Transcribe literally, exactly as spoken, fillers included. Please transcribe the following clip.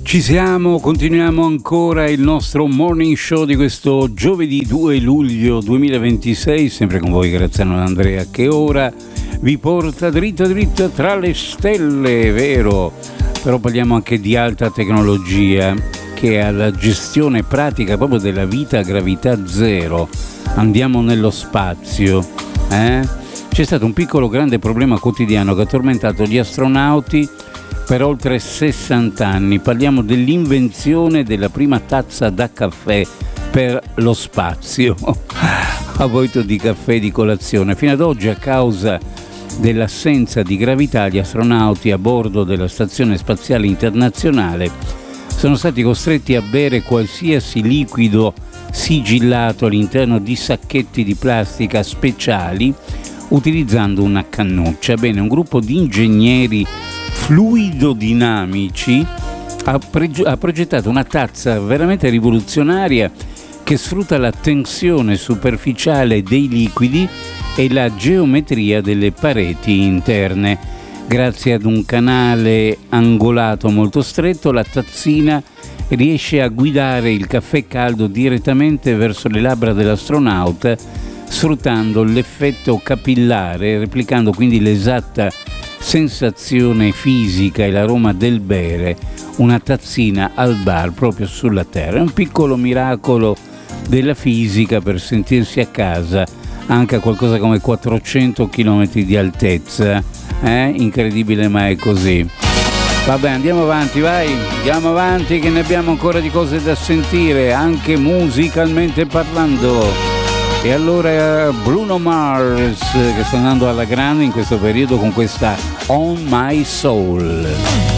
Ci siamo, continuiamo ancora il nostro morning show di questo giovedì due luglio duemilaventisei, sempre con voi Graziano D'Andrea, che ora vi porta dritto dritto tra le stelle, vero? Però parliamo anche di alta tecnologia, che è la gestione pratica proprio della vita a gravità zero. Andiamo nello spazio, eh? C'è stato un piccolo grande problema quotidiano che ha tormentato gli astronauti per oltre sessanta anni. Parliamo dell'invenzione della prima tazza da caffè per lo spazio, a voglia di caffè di colazione. Fino ad oggi, a causa dell'assenza di gravità, gli astronauti a bordo della Stazione Spaziale Internazionale sono stati costretti a bere qualsiasi liquido sigillato all'interno di sacchetti di plastica speciali utilizzando una cannuccia. Bene, un gruppo di ingegneri fluidodinamici ha, pre- ha progettato una tazza veramente rivoluzionaria che sfrutta la tensione superficiale dei liquidi e la geometria delle pareti interne. Grazie ad un canale angolato molto stretto, la tazzina riesce a guidare il caffè caldo direttamente verso le labbra dell'astronauta, sfruttando l'effetto capillare, replicando quindi l'esatta sensazione fisica e l'aroma del bere una tazzina al bar proprio sulla Terra. È un piccolo miracolo della fisica per sentirsi a casa anche a qualcosa come quattrocento chilometri di altezza, eh? Incredibile, ma è così. Vabbè, andiamo avanti, vai, andiamo avanti che ne abbiamo ancora di cose da sentire, anche musicalmente parlando. E allora Bruno Mars, che sta andando alla grande in questo periodo con questa On My Soul.